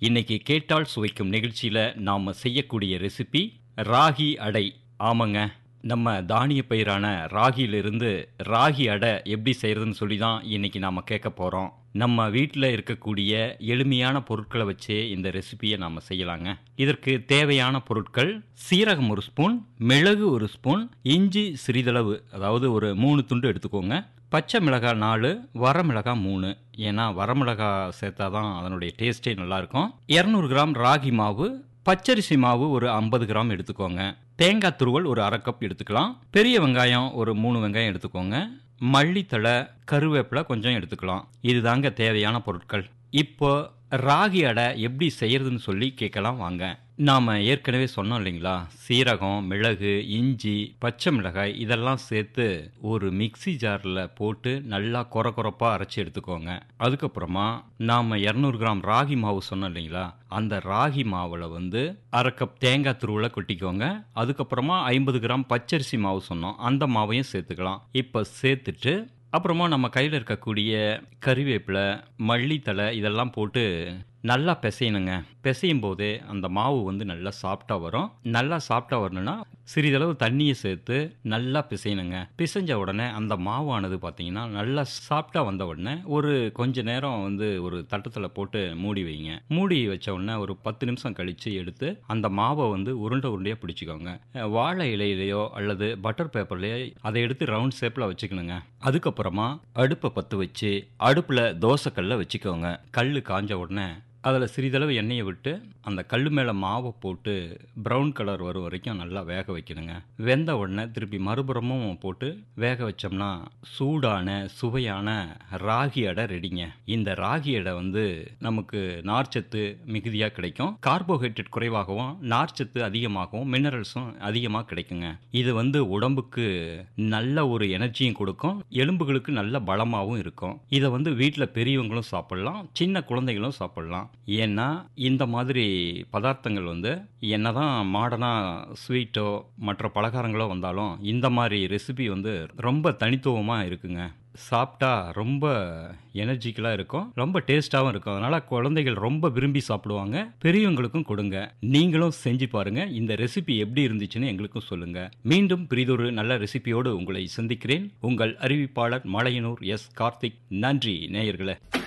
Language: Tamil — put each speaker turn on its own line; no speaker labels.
இன்னைக்கு கேட்டால் சுவைக்கும் நிகழ்ச்சியில நாம செய்யக்கூடிய ரெசிபி ராகி அடை. ஆமாங்க, நம்ம தானிய பயிரான ராகியிலிருந்து ராகி அடை எப்படி செய்யறதுன்னு சொல்லி தான் இன்னைக்கு நாம கேட்க போறோம். நம்ம வீட்டில் இருக்கக்கூடிய எளிமையான பொருட்களை வச்சே இந்த ரெசிபியை நாம செய்யலாங்க. இதற்கு தேவையான பொருட்கள்: சீரகம் 1 ஸ்பூன், மிளகு 1 ஸ்பூன், இஞ்சி சிறிதளவு, அதாவது ஒரு 3 துண்டு எடுத்துக்கோங்க, பச்சை மிளகாய் 4, வரமிளகாய் 3. ஏன்னா வரமிளகாய் சேர்த்தா தான் அதனுடைய டேஸ்டே நல்லா இருக்கும். 200 கிராம் ராகி மாவு, பச்சரிசி மாவு ஒரு 50 கிராம் எடுத்துக்கோங்க, தேங்காய் துருவல் ஒரு அரை கப் எடுத்துக்கலாம், பெரிய வெங்காயம் ஒரு 3 வெங்காயம் எடுத்துக்கோங்க, மல்லித்தழை, கருவேப்பிலை கொஞ்சம் எடுத்துக்கலாம். இதுதாங்க தேவையான பொருட்கள். இப்போ ராகி அடை எப்படி செய்யறதுன்னு சொல்லி கேட்கலாம் வாங்க. நாம ஏற்கனவே சொன்னோம் இல்லைங்களா, சீரகம், மிளகு, இஞ்சி, பச்சை மிளகாய் இதெல்லாம் சேர்த்து ஒரு மிக்ஸி ஜாரில் போட்டு நல்லா கொரப்பா அரைச்சி எடுத்துக்கோங்க. அதுக்கப்புறமா நாம 200 கிராம் ராகி மாவு சொன்னோம் இல்லைங்களா, அந்த ராகி மாவில் அரை கப் தேங்காய் துருவலை கொட்டிக்கோங்க. அதுக்கப்புறமா 50 கிராம் பச்சரிசி மாவு சொன்னோம், அந்த மாவையும் சேர்த்துக்கலாம். இப்போ சேர்த்துட்டு அப்புறமா நம்ம கையில் இருக்கக்கூடிய கறிவேப்பிலை, மல்லித்தழை இதெல்லாம் போட்டு நல்லா பிசையணுங்க. பிசையும் போதே அந்த மாவு நல்லா சாஃப்டாக வரும். நல்லா சாஃப்டாக வரணும்னா சிறிதளவு தண்ணியை சேர்த்து நல்லா பிசையணுங்க. பிசைஞ்ச உடனே அந்த மாவானது பார்த்தீங்கன்னா நல்லா சாஃப்டாக வந்த உடனே ஒரு கொஞ்ச நேரம் ஒரு தட்டத்தில் போட்டு மூடி வைங்க. மூடி வச்ச உடனே ஒரு 10 நிமிஷம் கழித்து எடுத்து அந்த மாவை உருண்டையாக பிடிச்சிக்கோங்க. வாழை இலையிலையோ அல்லது பட்டர் பேப்பர்லையோ அதை எடுத்து ரவுண்ட் ஷேப்பில் வச்சுக்கணுங்க. அதுக்கப்புறமா அடுப்பை பற்ற வச்சு அடுப்பில் தோசைக்கல்லை வச்சுக்கோங்க. கல் காஞ்ச உடனே அதில் சிறிதளவு எண்ணெயை விட்டு அந்த கல் மேலே மாவை போட்டு ப்ரௌன் கலர் வரும் வரைக்கும் நல்லா வேக வைக்கணுங்க. வெந்த உடனே திருப்பி மறுபுறமும் போட்டு வேக வச்சோம்னா சூடான சுவையான ராகி அடை ரெடிங்க. இந்த ராகி அடை நமக்கு நார்ச்சத்து மிகுதியாக கிடைக்கும். கார்போஹைட்ரேட் குறைவாகவும் நார்ச்சத்து அதிகமாகவும் மினரல்ஸும் அதிகமாக கிடைக்குங்க. இது உடம்புக்கு நல்ல ஒரு எனர்ஜியும் கொடுக்கும், எலும்புகளுக்கு நல்ல பலமாகவும் இருக்கும். இதை வீட்டில் பெரியவங்களும் சாப்பிடலாம், சின்ன குழந்தைகளும் சாப்பிடலாம். ஏன்னா இந்த மாதிரி பதார்த்தங்கள் என்னதான் மாடர்னா ஸ்வீட்டோ மற்ற பலகாரங்களோ வந்தாலும் இந்த மாதிரி ரெசிபி ரொம்ப தனித்துவமாக இருக்குங்க. சாப்பிட்டா ரொம்ப எனர்ஜிக்கலாக இருக்கும், ரொம்ப டேஸ்டாகவும் இருக்கும். அதனால குழந்தைகள் ரொம்ப விரும்பி சாப்பிடுவாங்க. பெரியவங்களுக்கும் கொடுங்க. நீங்களும் செஞ்சு பாருங்க. இந்த ரெசிபி எப்படி இருந்துச்சுன்னு எங்களுக்கும் சொல்லுங்க. மீண்டும் பிரிதொரு நல்ல ரெசிபியோடு உங்களை சந்திக்கிறேன். உங்கள் அறிவிப்பாளர் மலையனூர் எஸ். கார்த்திக். நன்றி நேயர்களே.